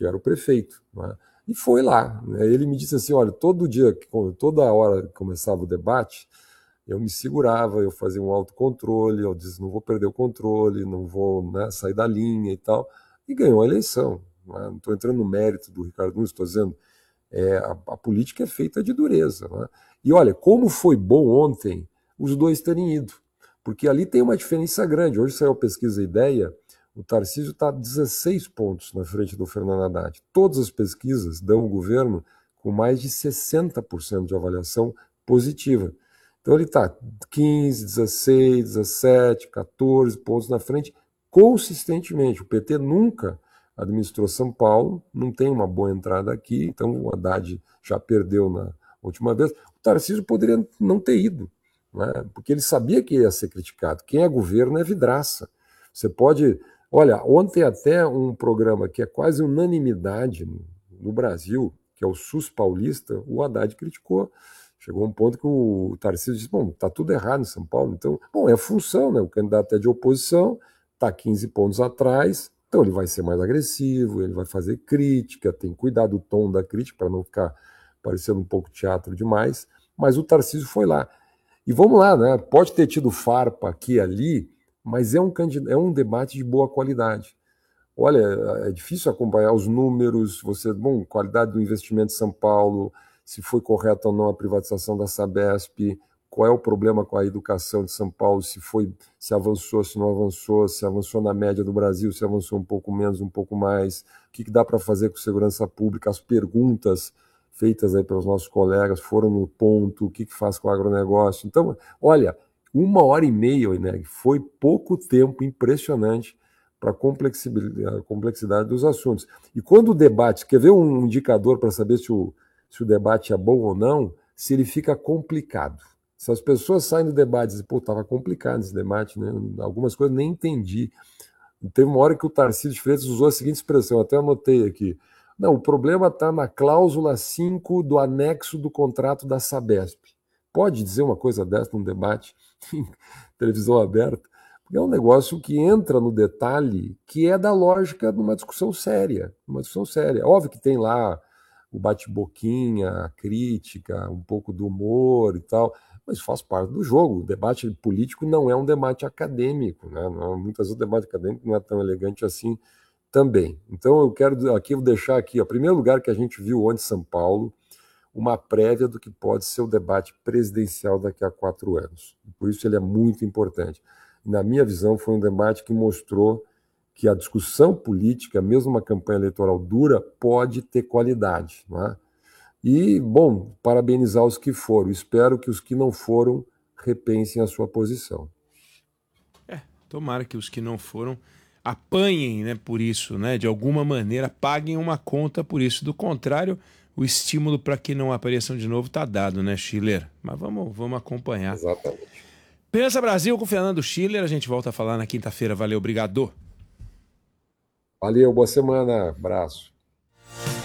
que era o prefeito, né? E foi lá, né? Ele me disse assim, olha, todo dia, toda hora que começava o debate, eu me segurava, eu fazia um autocontrole, eu disse, não vou perder o controle, não vou, né, sair da linha e tal, e ganhou a eleição, né? Não estou entrando no mérito do Ricardo Nunes, estou dizendo, a política é feita de dureza, né? E olha, como foi bom ontem os dois terem ido, porque ali tem uma diferença grande. Hoje saiu a pesquisa Ideia, o Tarcísio está 16 pontos na frente do Fernando Haddad. Todas as pesquisas dão o governo com mais de 60% de avaliação positiva. Então ele está 15, 16, 17, 14 pontos na frente consistentemente. O PT nunca administrou São Paulo, não tem uma boa entrada aqui, então o Haddad já perdeu na última vez. O Tarcísio poderia não ter ido, né? Porque ele sabia que ia ser criticado. Quem é governo é vidraça. Você pode... Olha, ontem até um programa que é quase unanimidade no Brasil, que é o SUS Paulista, o Haddad criticou. Chegou a um ponto que o Tarcísio disse, bom, está tudo errado em São Paulo. Então, bom, é função, né? O candidato é de oposição, está 15 pontos atrás, então ele vai ser mais agressivo, ele vai fazer crítica, tem que cuidar do tom da crítica para não ficar parecendo um pouco teatro demais, mas o Tarcísio foi lá. E vamos lá, né? Pode ter tido farpa aqui e ali, mas é um debate de boa qualidade. Olha, é difícil acompanhar os números, bom, qualidade do investimento em São Paulo, se foi correta ou não a privatização da Sabesp, qual é o problema com a educação de São Paulo, se avançou, se não avançou, se avançou na média do Brasil, se avançou um pouco menos, um pouco mais, o que dá para fazer com segurança pública, as perguntas feitas aí pelos nossos colegas foram no ponto, o que faz com o agronegócio. Então, olha, 1h30, né, foi pouco tempo, impressionante, para a complexidade dos assuntos. E quando o debate, quer ver um indicador para saber se o debate é bom ou não, se ele fica complicado. Se as pessoas saem do debate e dizem, pô, estava complicado esse debate, né? Algumas coisas nem entendi. Teve uma hora que o Tarcísio de Freitas usou a seguinte expressão, até anotei aqui. Não, o problema está na cláusula 5 do anexo do contrato da Sabesp. Pode dizer uma coisa dessa num debate em televisão aberta? Porque é um negócio que entra no detalhe que é da lógica de uma discussão séria. Uma discussão séria. Óbvio que tem lá o bate-boquinha, a crítica, um pouco do humor e tal, mas faz parte do jogo. O debate político não é um debate acadêmico, né? Muitas vezes o debate acadêmico não é tão elegante assim também. Então eu quero aqui, vou deixar aqui, o primeiro lugar que a gente viu ontem em São Paulo, uma prévia do que pode ser o debate presidencial daqui a 4 anos. Por isso ele é muito importante. Na minha visão, foi um debate que mostrou que a discussão política, mesmo uma campanha eleitoral dura, pode ter qualidade, né? E, bom, parabenizar os que foram. Espero que os que não foram repensem a sua posição. Tomara que os que não foram apanhem, né, por isso, né, de alguma maneira, paguem uma conta por isso. Do contrário, o estímulo para que não apareçam de novo está dado, né, Schiller? Mas vamos acompanhar. Exatamente. Pensa Brasil com Fernando Schiller. A gente volta a falar na quinta-feira. Valeu, obrigado. Valeu, boa semana. Abraço.